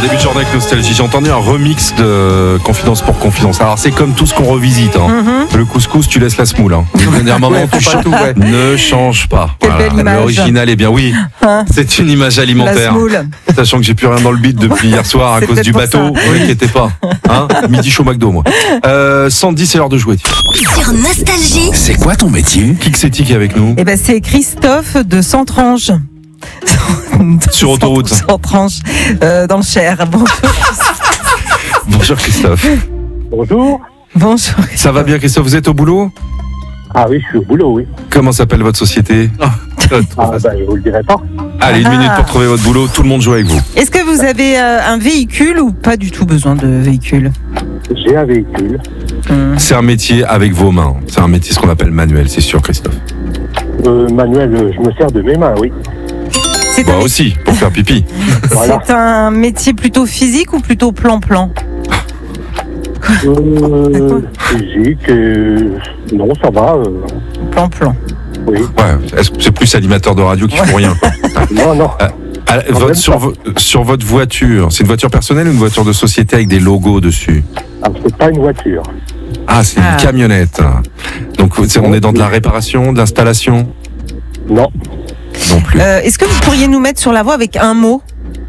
début de journée avec Nostalgie, j'ai entendu un remix de Confidence pour Confidence. Alors c'est comme tout ce qu'on revisite. Le couscous, tu laisses la semoule. Il y a un moment, tu changes. Ne change pas. Quelle belle image. L'original est bien. Oui, c'est une image alimentaire. La semoule. Sachant que j'ai plus rien dans le bide depuis hier soir à C'est cause du peut-être pour bateau. ça. Ne t'inquiétez pas. Midi chaud McDo, moi. Sandy, c'est l'heure de jouer. Sur Nostalgie. C'est quoi ton métier? Qui c'est qui est avec nous? Eh ben, c'est Christophe de Centrange. Sur autoroute. Centrange, dans le Cher. Bonjour Christophe. Bonjour. Bonjour. Ça va bien Christophe, vous êtes au boulot? Ah oui, je suis au boulot, oui. Comment s'appelle votre société? Je vous le dirai pas. Allez, une minute pour trouver votre boulot, tout le monde joue avec vous. Est-ce que vous avez un véhicule ou pas du tout besoin de véhicule? J'ai un véhicule. C'est un métier avec vos mains, c'est un métier ce qu'on appelle manuel, c'est sûr Christophe. Manuel, je me sers de mes mains, oui. C'est Moi un, aussi, pour faire pipi. Voilà. c'est un métier plutôt physique ou plutôt plan-plan? Physique, non, ça va. Plan-plan. Oui. Ouais, est-ce que c'est plus animateur de radio qui font rien quoi. Non, non. Sur votre voiture, c'est une voiture personnelle ou une voiture de société avec des logos dessus? Alors, c'est pas une voiture. Ah, c'est une camionnette. Donc on est dans de la réparation, de l'installation? Non. Non plus. Est-ce que vous pourriez nous mettre sur la voie avec un mot?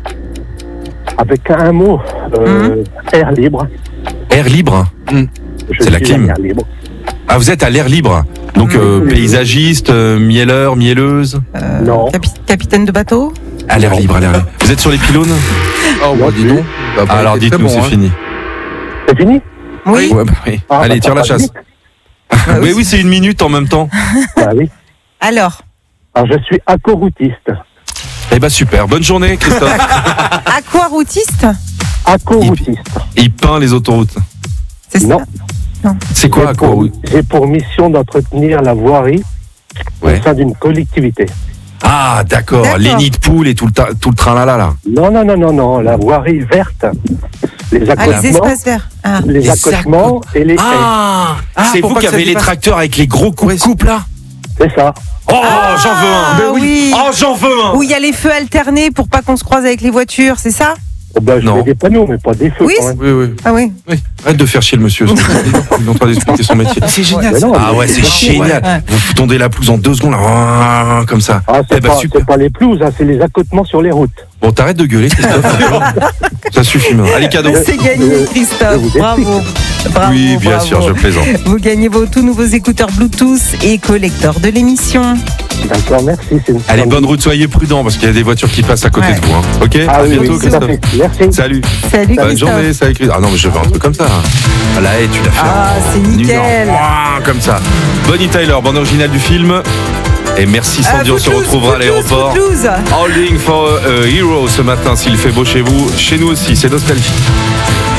Avec un mot, air libre. Air libre? C'est la suis clim. à l'air libre. Ah, vous êtes à l'air libre. Donc paysagiste, mieleur, mielleuse? Non. Capitaine de bateau? À l'air libre, à l'air libre. Vous êtes sur les pylônes? Oh, bah, dis donc. Ah, alors dites-nous, c'est fini. C'est fini? Oui. Ouais, bah oui. Ah, Allez, bah, tire la ça passe chasse. vite. Oui, c'est une minute en même temps. Ah oui. Alors, Alors, je suis accoroutiste. Eh ben super, bonne journée Christophe. aquaroutiste? Accoroutiste. Il peint les autoroutes. C'est ça? Non. C'est quoi quoi? J'ai pour mission d'entretenir la voirie Ouais. au sein d'une collectivité. Ah d'accord, les nids de poules et tout le train là. Non, la voirie verte. Les Ah, accotements, les espaces verts. Ah. les accotements et les haies. Ah, c'est pour vous pas qui que ça avez les dépasse. tracteurs avec les gros coupes là? C'est ça. Oh, j'en veux un. Ah oui. Oh, j'en veux un. Où il y a les feux alternés pour pas qu'on se croise avec les voitures, c'est ça? Oh ben, je Non. mets des panneaux, mais pas des feux Oui, quand même. Oui. Ah oui. Arrête de faire chier le monsieur. Il est en train d'expliquer son métier. C'est génial. Mais non, Ah mais ouais, c'est génial. Ouais. Vous tondez la pelouse en 2 secondes là, comme ça. Ah, Eh c'est ben, super. pas les pelouses, hein, c'est les accotements sur les routes. Bon, t'arrêtes de gueuler Christophe. Ça suffit maintenant. Allez, cadeau. C'est gagné, Christophe. vous Bravo. Bravo. Oui, bien bravo. sûr, je plaisante. Vous gagnez vos tout nouveaux écouteurs Bluetooth et collector de l'émission. D'accord, merci. Allez, bonne route, soyez prudents parce qu'il y a des voitures qui passent à côté Ouais. de vous. Hein. Ok, Ah à oui, bientôt oui, tout à Christophe. fait. Merci. Salut. Salut, Bonne Christophe. journée, ça écrit. Ah non, mais je veux un truc comme ça. Ah, la haie, tu l'as fait. Ah, c'est nickel. Comme ça. Bonnie Tyler, bande originale du film. Et merci Sandy, on se retrouvera à l'aéroport. Footloose. Holding for a Hero ce matin s'il fait beau chez vous. Chez nous aussi, c'est Nostalgie.